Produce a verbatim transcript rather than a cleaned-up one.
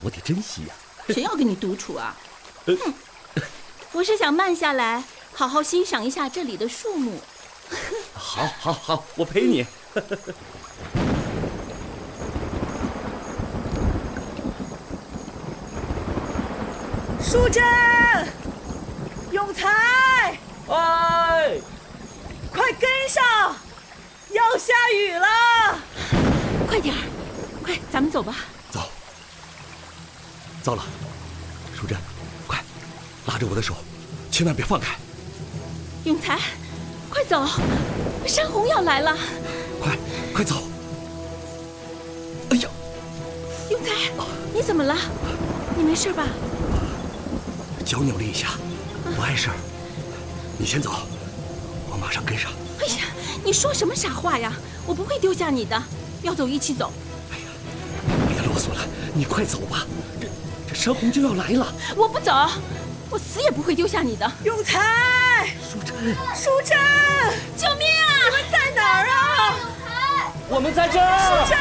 我得珍惜呀。 谁要跟你独处啊？ 呃、 哼，我是想慢下来，好好欣赏一下这里的树木。 好，好，好，我陪你。 淑珍，永才， 哎， 快跟上，要下雨了！ 快点儿，快，咱们走吧。 走。糟了，淑珍，快，拉着我的手，千万别放开。 永才，快走，山洪要来了。 快，快走！哎呀， 永才，你怎么了？你没事吧？ 脚扭了一下，不碍事儿。你先走，我马上跟上。 哎呀，你说什么傻话呀！我不会丢下你的，要走一起走。 哎呀，别啰嗦了，你快走吧，这这山洪就要来了。 我不走，我死也不会丢下你的。 永才， 淑珍， 淑珍， 救命啊！ 你们在哪儿啊？ 我们在这儿。 淑珍。